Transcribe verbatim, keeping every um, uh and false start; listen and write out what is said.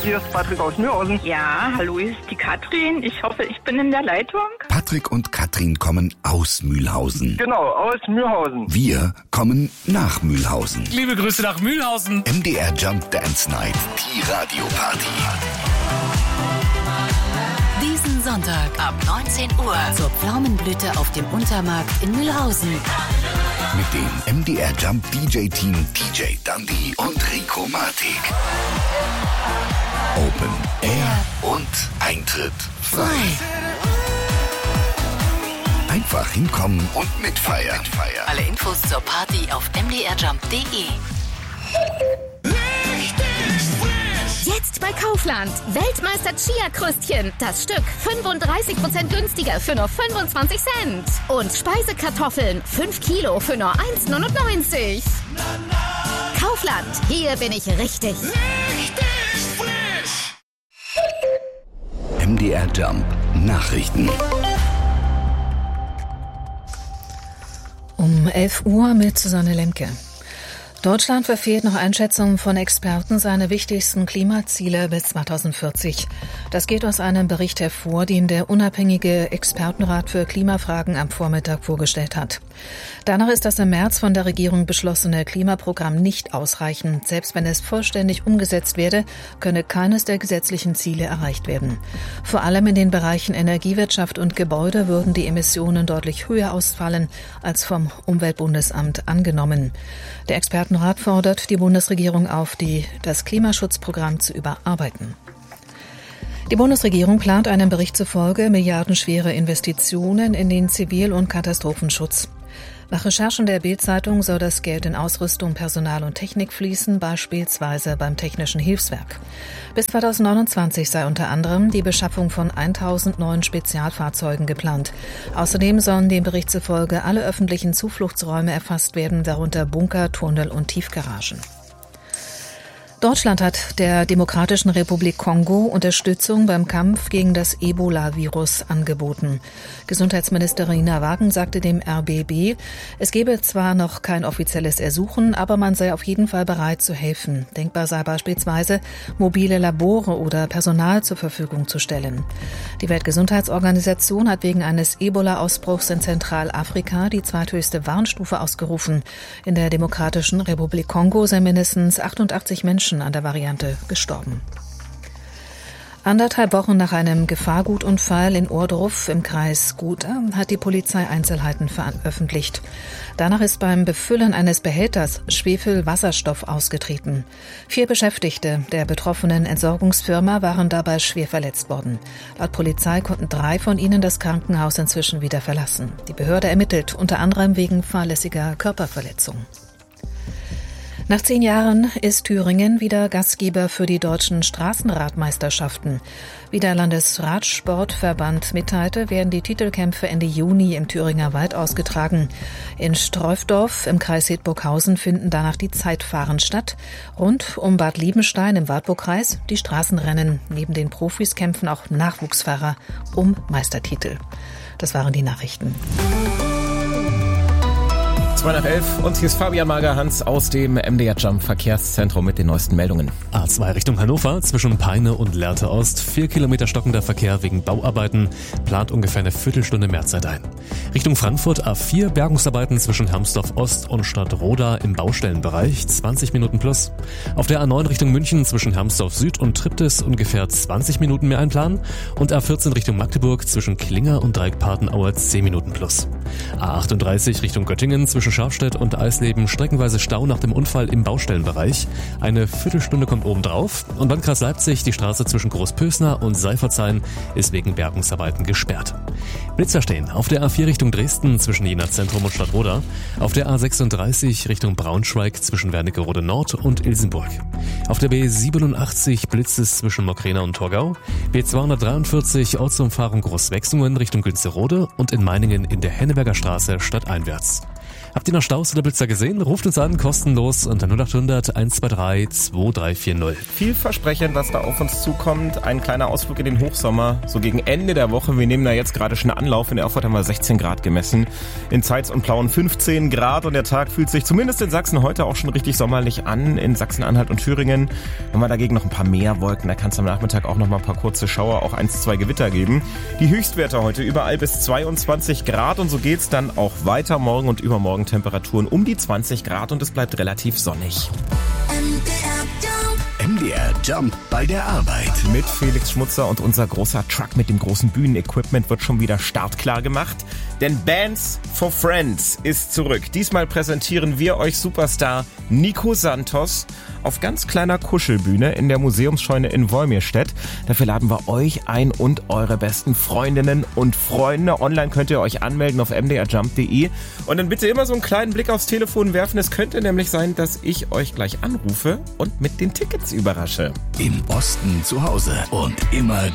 hier ist Patrick aus Mühlhausen. Ja, hallo, hier ist die Katrin. Ich hoffe, ich bin in der Leitung. Patrick und Katrin kommen aus Mühlhausen. Genau, aus Mühlhausen. Wir kommen nach Mühlhausen. Liebe Grüße nach Mühlhausen. M D R Jump Dance Night, die Radioparty. Diesen Sonntag ab neunzehn Uhr zur Pflaumenblüte auf dem Untermarkt in Mühlhausen. Mit dem M D R Jump D J-Team D J Dundee und Rico Matic. Open Air und Eintritt frei. Einfach hinkommen und mitfeiern. Alle Infos zur Party auf m d r jump punkt d e. Jetzt bei Kaufland. Weltmeister Chia-Krüstchen. Das Stück fünfunddreißig Prozent günstiger für nur fünfundzwanzig Cent. Und Speisekartoffeln fünf Kilo für nur eins neunundneunzig. Kaufland. Hier bin ich richtig. Richtig frisch. M D R Jump Nachrichten. Um elf Uhr mit Susanne Lemke. Deutschland verfehlt nach Einschätzung von Experten seine wichtigsten Klimaziele bis zweitausendvierzig. Das geht aus einem Bericht hervor, den der unabhängige Expertenrat für Klimafragen am Vormittag vorgestellt hat. Danach ist das im März von der Regierung beschlossene Klimaprogramm nicht ausreichend. Selbst wenn es vollständig umgesetzt werde, könne keines der gesetzlichen Ziele erreicht werden. Vor allem in den Bereichen Energiewirtschaft und Gebäude würden die Emissionen deutlich höher ausfallen als vom Umweltbundesamt angenommen. Der Expertenrat fordert die Bundesregierung auf, die, das Klimaschutzprogramm zu überarbeiten. Die Bundesregierung plant einem Bericht zufolge milliardenschwere Investitionen in den Zivil- und Katastrophenschutz. Nach Recherchen der Bild-Zeitung soll das Geld in Ausrüstung, Personal und Technik fließen, beispielsweise beim Technischen Hilfswerk. Bis zweitausendneunundzwanzig sei unter anderem die Beschaffung von tausend neuen Spezialfahrzeugen geplant. Außerdem sollen dem Bericht zufolge alle öffentlichen Zufluchtsräume erfasst werden, darunter Bunker, Tunnel und Tiefgaragen. Deutschland hat der Demokratischen Republik Kongo Unterstützung beim Kampf gegen das Ebola-Virus angeboten. Gesundheitsministerin Nina Wagen sagte dem R B B, es gebe zwar noch kein offizielles Ersuchen, aber man sei auf jeden Fall bereit zu helfen. Denkbar sei beispielsweise, mobile Labore oder Personal zur Verfügung zu stellen. Die Weltgesundheitsorganisation hat wegen eines Ebola-Ausbruchs in Zentralafrika die zweithöchste Warnstufe ausgerufen. In der Demokratischen Republik Kongo seien mindestens achtundachtzig Menschen an der Variante gestorben. Anderthalb Wochen nach einem Gefahrgutunfall in Ohrdruf im Kreis Gotha hat die Polizei Einzelheiten veröffentlicht. Danach ist beim Befüllen eines Behälters Schwefelwasserstoff ausgetreten. Vier Beschäftigte der betroffenen Entsorgungsfirma waren dabei schwer verletzt worden. Laut Polizei konnten drei von ihnen das Krankenhaus inzwischen wieder verlassen. Die Behörde ermittelt unter anderem wegen fahrlässiger Körperverletzung. Nach zehn Jahren ist Thüringen wieder Gastgeber für die deutschen Straßenradmeisterschaften. Wie der Landesradsportverband mitteilte, werden die Titelkämpfe Ende Juni im Thüringer Wald ausgetragen. In Streufdorf im Kreis Hildburghausen finden danach die Zeitfahren statt. Rund um Bad Liebenstein im Wartburgkreis die Straßenrennen. Neben den Profis kämpfen auch Nachwuchsfahrer um Meistertitel. Das waren die Nachrichten. zwei nach elf und hier ist Fabian Mager-Hans aus dem M D R Jump Verkehrszentrum mit den neuesten Meldungen. A zwei Richtung Hannover zwischen Peine und Lehrte Ost. Vier Kilometer stockender Verkehr wegen Bauarbeiten. Plant ungefähr eine Viertelstunde mehr Zeit ein. Richtung Frankfurt A vier Bergungsarbeiten zwischen Hermsdorf Ost und Stadtroda im Baustellenbereich. zwanzig Minuten plus. Auf der A neun Richtung München zwischen Hermsdorf Süd und Triptis ungefähr zwanzig Minuten mehr einplanen. Und A vierzehn Richtung Magdeburg zwischen Klinger und Dreieckpartenauer zehn Minuten plus. A achtunddreißig Richtung Göttingen zwischen Scharfstedt und Eisleben streckenweise Stau nach dem Unfall im Baustellenbereich. Eine Viertelstunde kommt obendrauf. Und Landkreis Leipzig, die Straße zwischen Großpösner und Seifertshain ist wegen Bergungsarbeiten gesperrt. Blitzer stehen auf der A vier Richtung Dresden zwischen Jena Zentrum und Stadtroda. Auf der A sechsunddreißig Richtung Braunschweig zwischen Wernigerode Nord und Ilsenburg. Auf der B siebenundachtzig blitzt es zwischen Mokrena und Torgau. B zweihundertdreiundvierzig Ortsumfahrung Großwechsungen Richtung Günzerode und in Meiningen in der Henneberger Straße stadteinwärts. Habt ihr noch Staus oder Blitzer gesehen? Ruft uns an, kostenlos unter null acht hundert eins zwei drei zwei drei vier null. Vielversprechend, was da auf uns zukommt. Ein kleiner Ausflug in den Hochsommer, so gegen Ende der Woche. Wir nehmen da jetzt gerade schon Anlauf. In Erfurt haben wir sechzehn Grad gemessen. In Zeitz und Plauen fünfzehn Grad und der Tag fühlt sich zumindest in Sachsen heute auch schon richtig sommerlich an. In Sachsen-Anhalt und Thüringen haben wir dagegen noch ein paar mehr Wolken. Da kann es am Nachmittag auch noch mal ein paar kurze Schauer, auch eins, zwei Gewitter geben. Die Höchstwerte heute überall bis zweiundzwanzig Grad und so geht's dann auch weiter. Morgen und übermorgen Temperaturen um die zwanzig Grad und es bleibt relativ sonnig. M D R Jump bei der Arbeit. Mit Felix Schmutzer und unser großer Truck mit dem großen Bühnenequipment wird schon wieder startklar gemacht. Denn Bands for Friends ist zurück. Diesmal präsentieren wir euch Superstar Nico Santos auf ganz kleiner Kuschelbühne in der Museumsscheune in Wolmirstedt. Dafür laden wir euch ein und eure besten Freundinnen und Freunde. Online könnt ihr euch anmelden auf m d r jump punkt d e und dann bitte immer so einen kleinen Blick aufs Telefon werfen. Es könnte nämlich sein, dass ich euch gleich anrufe und mit den Tickets überrasche. Im Osten zu Hause und immer